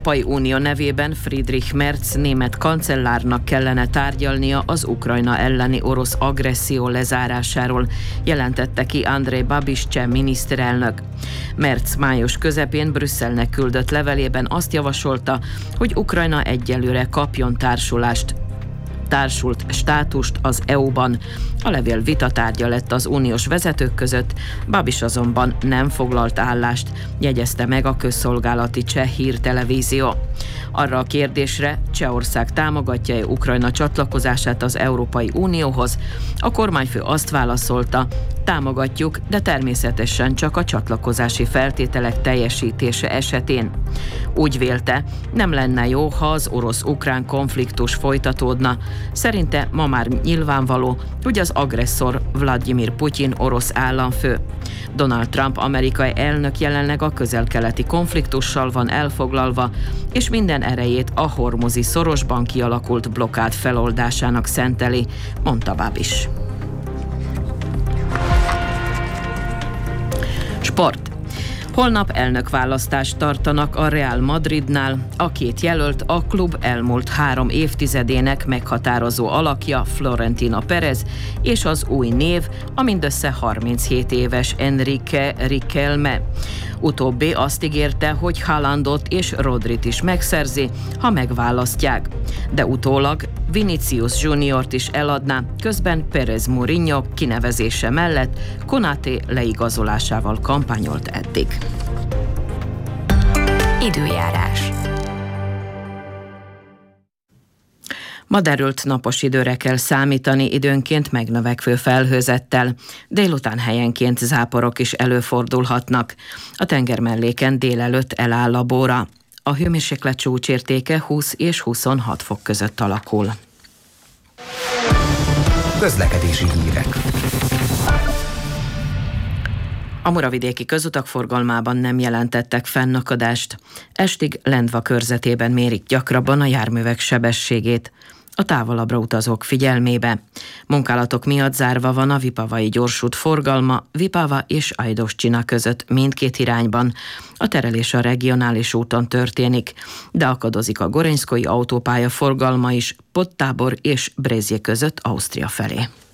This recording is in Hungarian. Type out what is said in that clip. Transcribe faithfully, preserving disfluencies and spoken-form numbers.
Európai Unió nevében Friedrich Merz német kancellárnak kellene tárgyalnia az Ukrajna elleni orosz agresszió lezárásáról, jelentette ki Andrej Babiš cseh miniszterelnök. Merz május közepén Brüsszelnek küldött levelében azt javasolta, hogy Ukrajna egyelőre kapjon társulást, társult státust az é u-ban. A levél vitatárgya lett az uniós vezetők között, Babiš azonban nem foglalt állást, jegyezte meg a közszolgálati cseh hírtelevízió. Arra a kérdésre, Csehország támogatja-e Ukrajna csatlakozását az Európai Unióhoz, a kormányfő azt válaszolta, támogatjuk, de természetesen csak a csatlakozási feltételek teljesítése esetén. Úgy vélte, nem lenne jó, ha az orosz-ukrán konfliktus folytatódna. Szerinte ma már nyilvánvaló, hogy az agresszor Vladimir Putyin orosz államfő. Donald Trump amerikai elnök jelenleg a közel-keleti konfliktussal van elfoglalva, és minden erejét a hormuzi szorosban kialakult blokkád feloldásának szenteli, mondta Babiš. Sport. Holnap elnökválasztást tartanak a Real Madridnál. A két jelölt a klub elmúlt három évtizedének meghatározó alakja, Florentino Pérez, és az új név, a mindössze harminchét éves Enrique Riquelme. Utóbbi azt ígérte, hogy Haalandot és Rodrit is megszerzi, ha megválasztják. De utólag Vinicius Juniort is eladná, közben Pérez Mourinho kinevezése mellett Konaté leigazolásával kampányolt eddig. Időjárás. Ma derült napos időre kell számítani, időnként megnövekvő felhőzettel. Délután helyenként záporok is előfordulhatnak. A tengermelléken délelőtt eláll a bóra. A hőmérséklet csúcsértéke húsz és huszonhat fok között alakul. Közlekedési hírek. A muravidéki közutak forgalmában nem jelentettek fennakadást. Estig Lendva körzetében mérik gyakrabban a járművek sebességét. A távolabbra utazók figyelmébe. Munkálatok miatt zárva van a Vipavai gyorsút forgalma Vipava és Ajdoscsina között mindkét irányban. A terelés a regionális úton történik, de akadozik a Gorenszkói autópálya forgalma is Podtábor és Brezje között Ausztria felé.